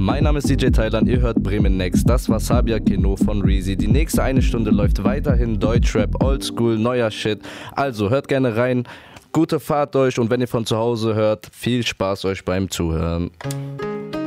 Mein Name ist DJ Thailand, ihr hört Bremen Next. Das war Sabia Keno von Reezy. Die nächste eine Stunde läuft weiterhin Deutschrap, Oldschool, neuer Shit. Also hört gerne rein, gute Fahrt euch und wenn ihr von zu Hause hört, viel Spaß euch beim Zuhören.